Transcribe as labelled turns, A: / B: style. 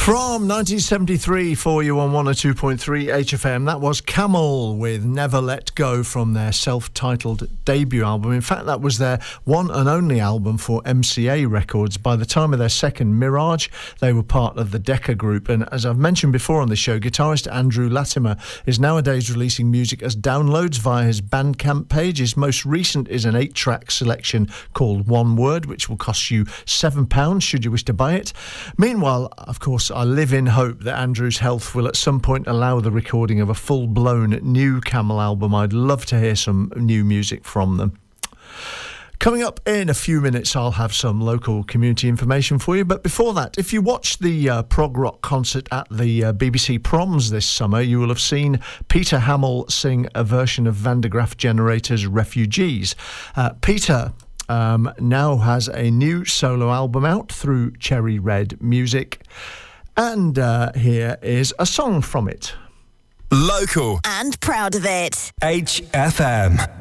A: From 1973 for you on 102.3 HFM, that was Camel with Never Let Go from their self-titled debut album. In fact, that was their one and only album for MCA Records. By the time of their second, Mirage, they were part of the Decca Group. And as I've mentioned before on the show, guitarist Andrew Latimer is nowadays releasing music as downloads via his Bandcamp page. His most recent is an 8-track selection called One Word, which will cost you £7 should you wish to buy it. Meanwhile, of course, I live in hope that Andrew's health will at some point allow the recording of a full-blown new Camel album. I'd love to hear some new music from them. Coming up in a few minutes, I'll have some local community information for you. But before that, if you watched the prog rock concert at the BBC Proms this summer, you will have seen Peter Hamill sing a version of Van de Graaff Generator's Refugees. Peter now has a new solo album out through Cherry Red Music. And here is a song from it.
B: Local.
C: And proud of it.
B: HFM.